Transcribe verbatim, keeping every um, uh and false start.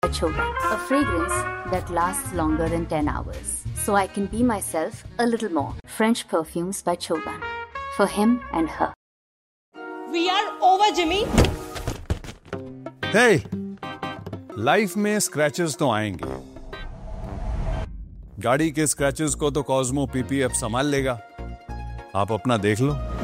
Choban, a fragrance that lasts longer than ten hours. So I can be myself a little more. French perfumes by Choban. For him and her. We are over, Jimmy. Hey, life में scratches तो आएंगे। गाड़ी के scratches को तो Cosmo PP अब संभाल लेगा। आप अपना देख लो।